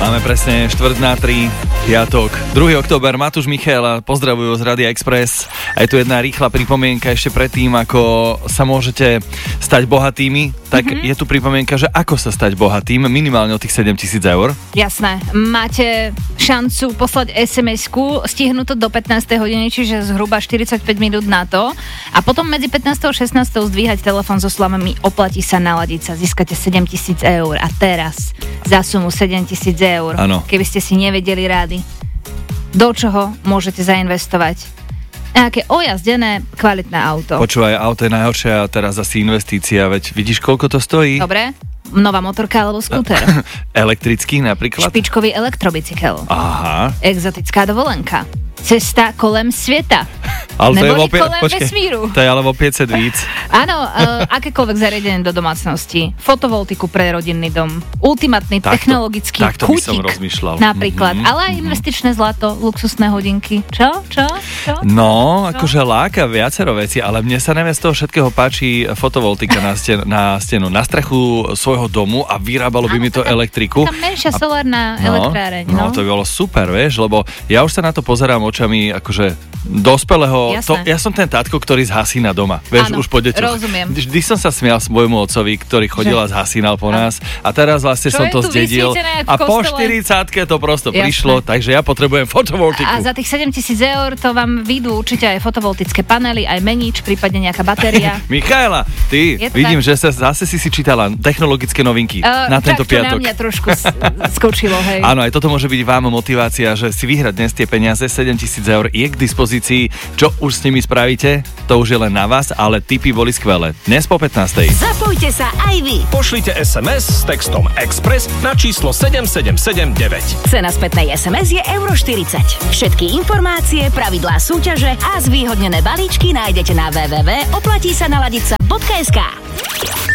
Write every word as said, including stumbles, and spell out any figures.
Máme presne štvrť na tri, piatok, druhého október, Matúš Michal, pozdravujú z Radia Express. A je tu jedna rýchla pripomienka ešte predtým, ako sa môžete stať bohatými, tak mm-hmm. je tu pripomienka, že ako sa stať bohatým, minimálne o tých sedem tisíc eur. Jasné, máte šancu poslať es em esku, stihnúť to do pätnástej hodiny, čiže zhruba štyridsaťpäť minút na to. A potom medzi pätnástou a šestnástou zdvíhať telefón so slovami oplatí sa, naladiť sa, získate sedem tisíc eur. A teraz za sumu sedem tisíc eur, ano. Keby ste si nevedeli rády, do čoho môžete zainvestovať? Nejaké ojazdené, kvalitné auto. Počúvaj, auto je najhoršia a teraz asi investícia, veď vidíš, koľko to stojí? Dobre, nová motorka alebo skúter. Elektrický napríklad? Špičkový elektrobicykel. Aha. Exotická dovolenka. Cesta kolem sveta. Ale to je Neboli vo, kolem počkej, vesmíru. To je ale vo päťset víc. Áno, uh, akékoľvek zariadenie do domácnosti. Fotovoltiku pre rodinný dom. Ultimátny Takto, technologický takto by som kútik. rozmýšľal. Napríklad. Mm-hmm, Ale aj investičné zlato, luxusné hodinky. Čo? Čo? Čo? No, Čo? akože láka viacero veci, ale mne sa nevie z toho všetkého páči fotovoltika na, sten, na stenu, na strechu svojho domu a vyrábalo by Áno, mi to taká- elektriku. Taká menšia solárna No, elektráreň. no, to by bolo super, vieš, lebo ja už sa na to pozerám očami akože dospelého, to, Jasné. ja som ten tátko, ktorý zhasína doma, vieš, Áno, už po deťoch. rozumiem. Vždy som sa smial s môjmu otcovi, ktorý chodil a zhasínal po nás a teraz vlastne Čo som je to tu zdedil vysvietené v a po kostole? štyridsiatke to prosto Jasné. prišlo, takže ja potrebujem fotovoltiku. A za tých sedem tisíc eur to vám vyjdú určite aj fotovoltické panely, aj menič, prípadne nejaká batéria. Michaela, ty, Je to vidím, tak? že sa zase si si čítala technologické novinky Uh, na tento tak to piatok. na mňa trošku s- skočilo, hej. Áno, aj toto môže byť vám motivácia, že si vyhrať dnes tie peniaze, sedem tisíc eur je k dispozícii. Čo už s nimi spravíte, to už je len na vás, ale tipy boli skvelé. Dnes po pätnástej. Zapojte sa aj vy. Pošlite es em es s textom Express na číslo sedem sedem sedem deväť. Cena spätnej es em es je euro štyridsať. Všetky informácie, pravidlá súťaže a zvýhodnené balíčky nájdete na w w w bodka oplatí sa naladiť sa bodka es ká.